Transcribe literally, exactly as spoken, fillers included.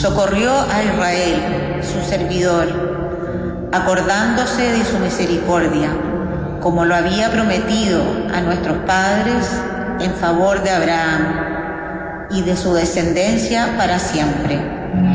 socorrió a Israel, su servidor, acordándose de su misericordia, como lo había prometido a nuestros padres en favor de Abraham y de su descendencia para siempre.